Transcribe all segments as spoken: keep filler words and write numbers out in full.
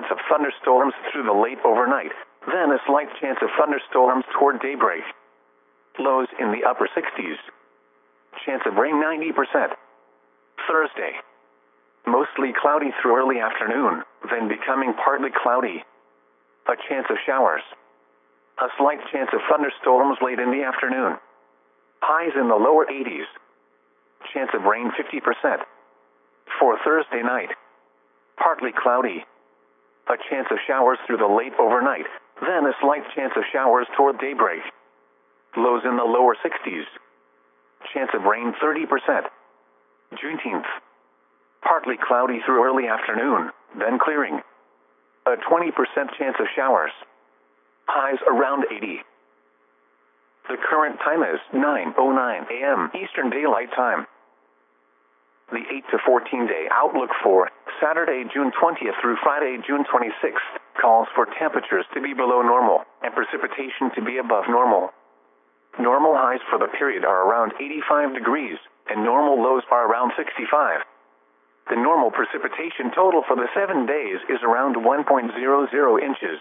chance of thunderstorms through the late overnight, then a slight chance of thunderstorms toward daybreak. Lows in the upper sixties. Chance of rain ninety percent. Thursday. Mostly cloudy through early afternoon, then becoming partly cloudy. A chance of showers. A slight chance of thunderstorms late in the afternoon. Highs in the lower eighties. Chance of rain fifty percent. For Thursday night. Partly cloudy. A chance of showers through the late overnight, then a slight chance of showers toward daybreak. Lows in the lower sixties. Chance of rain thirty percent. Juneteenth. Partly cloudy through early afternoon, then clearing. A twenty percent chance of showers. Highs around eighty. The current time is nine oh nine a m Eastern Daylight Time. The eight to fourteen day outlook for Saturday, June twentieth through Friday, June twenty-sixth, calls for temperatures to be below normal and precipitation to be above normal. Normal highs for the period are around eighty-five degrees, and normal lows are around sixty-five. The normal precipitation total for the seven days is around one point zero zero inches.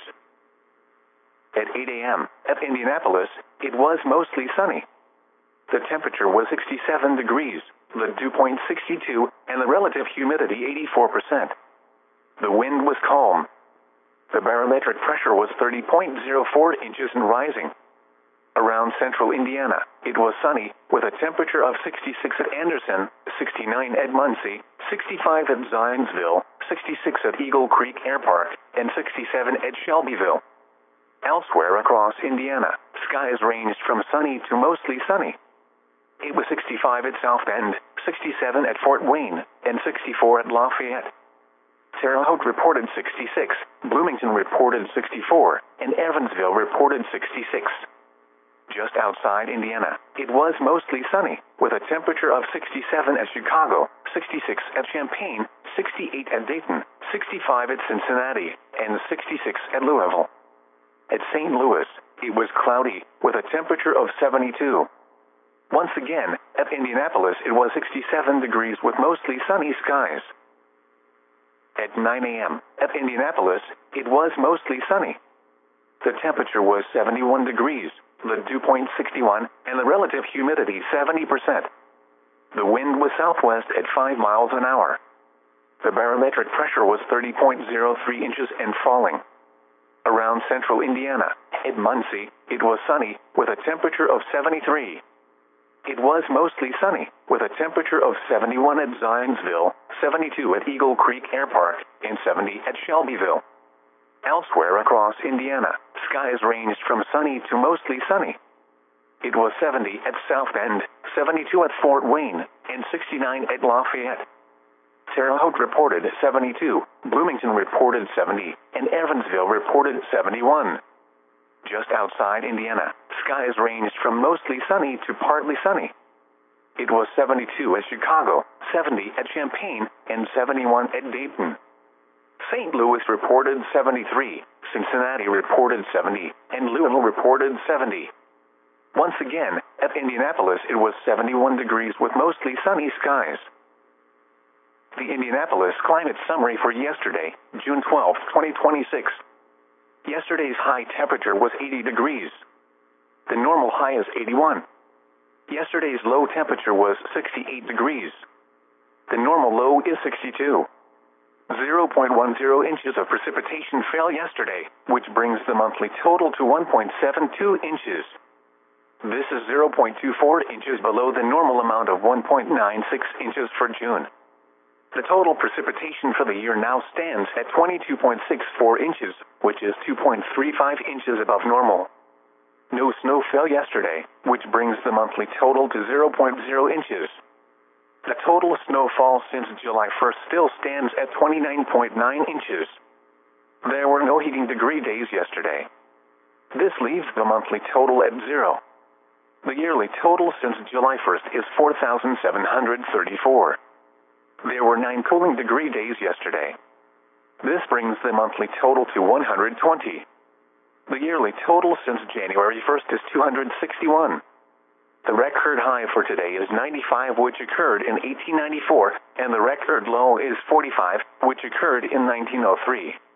At eight a m at Indianapolis, it was mostly sunny. The temperature was sixty-seven degrees, the dew point sixty-two, and the relative humidity eighty-four percent. The wind was calm. The barometric pressure was thirty point zero four inches and rising. Around central Indiana, it was sunny, with a temperature of sixty-six at Anderson, sixty-nine at Muncie, sixty-five at Zionsville, sixty-six at Eagle Creek Air Park, and sixty-seven at Shelbyville. Elsewhere across Indiana, skies ranged from sunny to mostly sunny. It was sixty-five at South Bend, sixty-seven at Fort Wayne, and sixty-four at Lafayette. Terre Haute reported sixty-six, Bloomington reported sixty-four, and Evansville reported sixty-six. Just outside Indiana, it was mostly sunny, with a temperature of sixty-seven at Chicago, sixty-six at Champaign, sixty-eight at Dayton, sixty-five at Cincinnati, and sixty-six at Louisville. At Saint Louis, it was cloudy, with a temperature of seventy-two. Once again, at Indianapolis it was sixty-seven degrees with mostly sunny skies. At nine a m at Indianapolis, it was mostly sunny. The temperature was seventy-one degrees, the dew point sixty-one, and the relative humidity seventy percent. The wind was southwest at five miles an hour. The barometric pressure was thirty point zero three inches and falling. Around central Indiana, at Muncie, it was sunny, with a temperature of seventy-three. It was mostly sunny, with a temperature of seventy-one at Zionsville, seventy-two at Eagle Creek Air Park, and seventy at Shelbyville. Elsewhere across Indiana, skies ranged from sunny to mostly sunny. It was seventy at South Bend, seventy-two at Fort Wayne, and sixty-nine at Lafayette. Terre Haute reported seventy-two, Bloomington reported seventy, and Evansville reported seventy-one. Just outside Indiana, skies ranged from mostly sunny to partly sunny. It was seventy-two at Chicago, seventy at Champaign, and seventy-one at Dayton. Saint Louis reported seventy-three, Cincinnati reported seventy, and Louisville reported seventy. Once again, at Indianapolis it was seventy-one degrees with mostly sunny skies. The Indianapolis Climate Summary for yesterday, June twelfth, twenty twenty-six. Yesterday's high temperature was eighty degrees. The normal high is eighty-one. Yesterday's low temperature was sixty-eight degrees. The normal low is sixty-two. zero point one zero inches of precipitation fell yesterday, which brings the monthly total to one point seven two inches. This is zero point two four inches below the normal amount of one point nine six inches for June. The total precipitation for the year now stands at twenty-two point six four inches, which is two point three five inches above normal. No snow fell yesterday, which brings the monthly total to zero point zero inches. The total snowfall since July first still stands at twenty-nine point nine inches. There were no heating degree days yesterday. This leaves the monthly total at zero. The yearly total since July first is four thousand seven hundred thirty-four. There were nine cooling degree days yesterday. This brings the monthly total to one hundred twenty. The yearly total since January first is two hundred sixty-one. The record high for today is ninety-five, which occurred in eighteen ninety-four, and the record low is forty-five, which occurred in nineteen oh three.